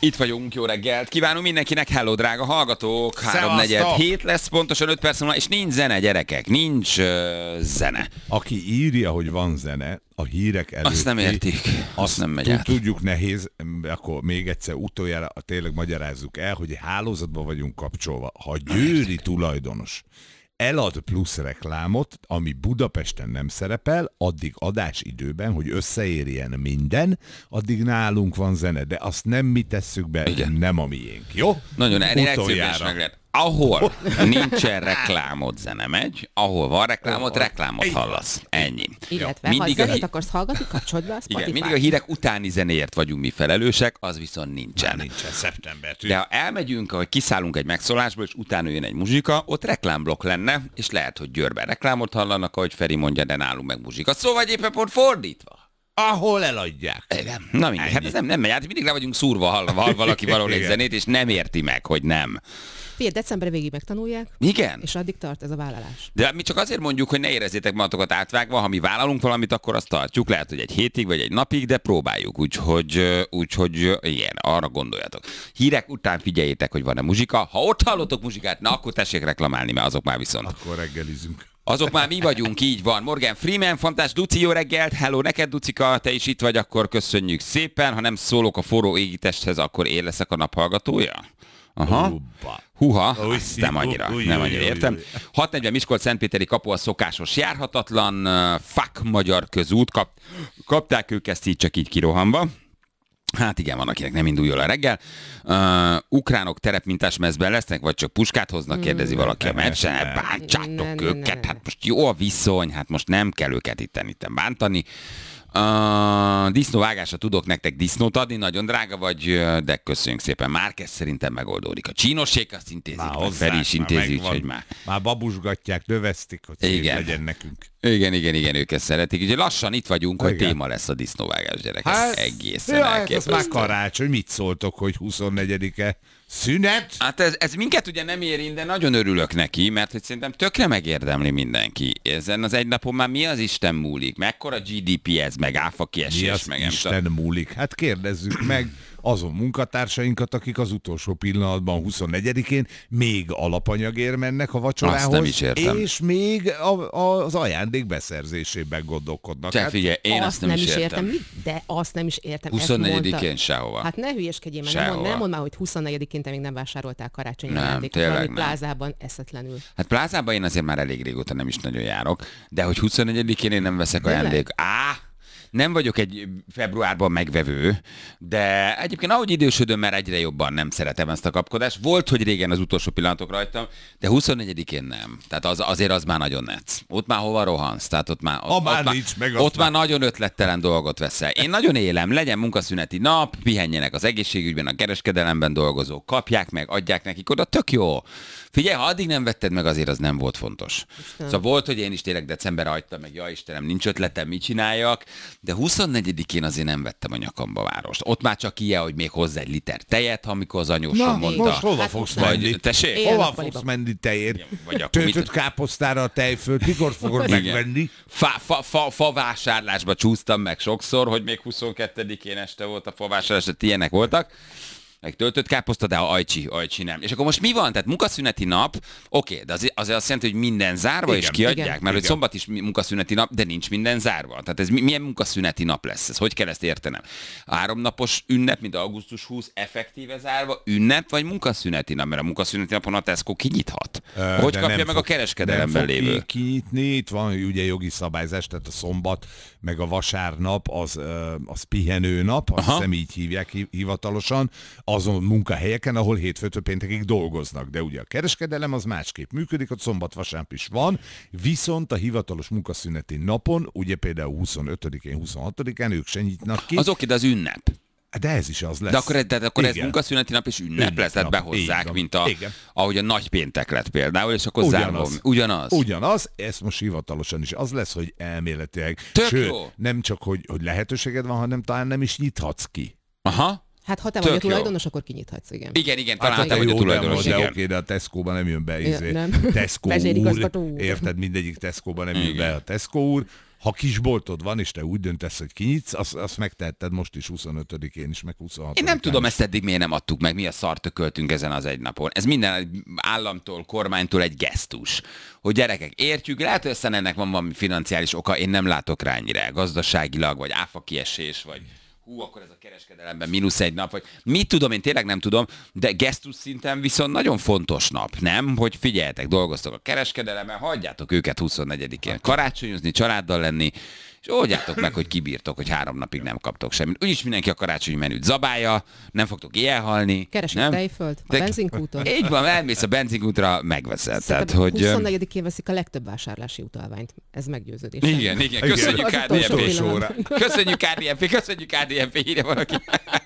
Itt vagyunk, jó reggelt. Kívánunk mindenkinek, hello, drága hallgatók. 3:47 lesz, pontosan 5 perc múlva, és nincs zene, gyerekek, nincs zene. Aki írja, hogy van zene, a hírek előtti... Azt nem értik, azt nem megy át. Tudjuk nehéz, akkor még egyszer utoljára tényleg magyarázzuk el, hogy hálózatban vagyunk kapcsolva. Ha győri tulajdonos elad plusz reklámot, ami Budapesten nem szerepel, addig adásidőben, hogy összeérjen minden, addig nálunk van zene, de azt nem mi tesszük be, igen, nem a miénk, jó? Nagyon egyszerűen meg lehet. Ahol nincsen reklámot, zene megy, ahol van reklámot hallasz. Ennyi. Illetve, mindig ha zenét akarsz hallgatni, kapcsold be a Spotify-t. Igen, mindig a hírek utáni zenéért vagyunk mi felelősek, az viszont nincsen. Nincsen, szeptembertől. De ha elmegyünk, hogy kiszállunk egy megszólásból, és utána jön egy muzsika, ott reklámblokk lenne, és lehet, hogy Győrben reklámot hallanak, ahogy Feri mondja, de nálunk meg muzsika. Szóval éppen pont fordítva. Ahol eladják. Igen. Na mindegy, hát ez nem megy át, mindig le vagyunk szúrva, hall valaki valahol egy zenét, és nem érti meg, hogy nem. Figyelj, december végig megtanulják. Igen. És addig tart ez a vállalás. De mi csak azért mondjuk, hogy ne érezzétek magatokat átvágva, ha mi vállalunk valamit, akkor azt tartjuk. Lehet, hogy egy hétig vagy egy napig, de próbáljuk. Úgyhogy igen, arra gondoljatok. Hírek után figyeljétek, hogy van-e muzsika. Ha ott hallotok muzsikát, na akkor tessék reklamálni, mert azok már viszont. Akkor reggelizünk. Azok már mi vagyunk, így van. Morgan Freeman, fantás, Duci, jó reggelt, hello, neked Ducika, te is itt vagy, akkor köszönjük szépen. Ha nem szólok a forró égitesthez, akkor én leszek a naphallgatója? Aha. Húha, azt nem annyira értem. 6:40 Miskolc-Szentpéteri kapu a szokásos járhatatlan, fuck magyar közút, kapták ők ezt így csak így kirohanva. Hát igen, van, akinek nem indul jól a reggel. Ukránok terepmintás mezben lesznek, vagy csak puskát hoznak, kérdezi valaki a meccsen. Bántsátok őket, hát most jó a viszony, hát most nem kell őket itten bántani. Disznóvágásra tudok nektek disznót adni, nagyon drága vagy, de köszönjük szépen. Márquez szerintem megoldódik. A csínosség azt intézik, vagy Feri is intézi, úgyhogy már. Már babusgatják, növesztik, hogy szép legyen nekünk. Igen, ők ezt szeretik. Úgyhogy lassan itt vagyunk, hogy téma lesz a disznóvágás, gyerekek. Hát, egészen elképesztő. Hát már karácsony, mit szóltok, hogy 24-e szünet? Hát ez minket ugye nem érint, de nagyon örülök neki, mert hogy szerintem tökre megérdemli mindenki. Ezen az egy napon már mi az Isten múlik? Mekkora GDP ez, meg áfa kiesés? Mi az meg Isten múlik? Hát kérdezzük meg azon munkatársainkat, akik az utolsó pillanatban 24-én még alapanyagért mennek a vacsorához, azt nem is értem. És még az ajándék beszerzésében gondolkodnak. Csak figyelj, én azt nem is értem. De azt nem is értem. 24-én sehova. Hát ne hülyeskedjél, mert nem mondd már, hogy 24-én te még nem vásároltál karácsonyi ajándékot valami plázában eszetlenül. Hát plázában én azért már elég régóta nem is nagyon járok, de hogy 24-én én nem veszek ajándék. Nem vagyok egy februárban megvevő, de egyébként ahogy idősödöm, mert egyre jobban nem szeretem ezt a kapkodást. Volt, hogy régen az utolsó pillanatok rajtam, de 24-én nem. Tehát azért az már nagyon netsz. Ott már hova rohansz? Tehát ott már nagyon ötlettelen dolgot veszel. Én nagyon élem, legyen munkaszüneti nap, pihenjenek az egészségügyben, a kereskedelemben dolgozók, kapják meg, adják nekik oda, tök jó. Figyelj, ha addig nem vetted meg, azért az nem volt fontos. Szóval volt, hogy én is tényleg decemberre hagytam meg, ja Istenem, nincs ötletem, mit csináljak, de 24-én azért nem vettem a nyakamba várost. Ott már csak ilyen, hogy még hozzá egy liter tejet, amikor az anyósom mondta. Most hova fogsz menni? Tessék? Hova fogsz menni tejért? Töltött káposztára a tejfölt, mikor fogod megvenni? Favásárlásba csúsztam meg sokszor, hogy még 22-én este volt a favásárlás, tehát ilyenek voltak. Meg töltött káposzta, de ajcsi nem. És akkor most mi van? Tehát munkaszüneti nap, oké, de azért azt jelenti, hogy minden zárva, és kiadják, mert hogy szombat is munkaszüneti nap, de nincs minden zárva. Tehát ez milyen munkaszüneti nap lesz? Ez hogy kell ezt értenem? 3 napos ünnep, mint augusztus 20, effektíve zárva, ünnep vagy munkaszüneti nap? Mert a munkaszüneti napon a Tesco kinyithat. Hogy kapja meg a kereskedelemben lévő? Nem fog kinyitni, itt van ugye jogi szabályzás, tehát a szombat, meg a vasárnap, az pihenő nap, azt hiszem így hívják hivatalosan, azon munkahelyeken, ahol hétfőtől péntekig dolgoznak. De ugye a kereskedelem az másképp működik, ott szombat-vasárnap is van, viszont a hivatalos munkaszüneti napon, ugye például 25-én, 26-án ők se nyitnak ki. Az oké, de az ünnep. De ez is az lesz. De akkor ez munkaszüneti nap és ünnep lesz, tehát behozzák, mint ahogy a nagy péntek lett például, és akkor Ugyanaz, ez most hivatalosan is az lesz, hogy elméletileg. Nem csak, hogy lehetőséged van, hanem talán nem is nyithatsz ki. Aha. Hát ha te vagy a tulajdonos, akkor kinyithatsz, igen. Igen, talán te vagy a tulajdonos, igen. Oké, de a Tesco-ban nem jön be Tesco úr. Érted, mindegyik Tesco-ban nem jön be a Tesco úr, Ha kisboltod van, és te úgy döntesz, hogy kinyitsz, azt megtehetted most is 25-én is, meg 26-án. Én nem tudom, ezt eddig miért nem adtuk meg, mi a szart tököltünk ezen az egy napon. Ez minden államtól, kormánytól egy gesztus. Hogy gyerekek, értjük, lehet, hogy aztán ennek van valami financiális oka, én nem látok rá ennyire. Gazdaságilag, vagy áfakiesés, vagy akkor ez a kereskedelemben -1 nap, vagy mit tudom, én tényleg nem tudom, de gesztus szinten viszont nagyon fontos nap, nem? Hogy figyeljetek, dolgoztok a kereskedelemben, hagyjátok őket 24-én karácsonyozni, családdal lenni, és oldjátok meg, hogy kibírtok, hogy 3 napig nem kaptok semmit. Úgyis mindenki a karácsonyi menüt zabálja, nem fogtok éjjelhalni. Keresik Tejföld, a benzinkúton. Így van, elmész a benzinkútra, megveszed. Tehát, hogy 24-én veszik a legtöbb vásárlási utalványt. Ez meggyőződés. Igen. Köszönjük KDNP. Köszönjük KDNP, írja valaki.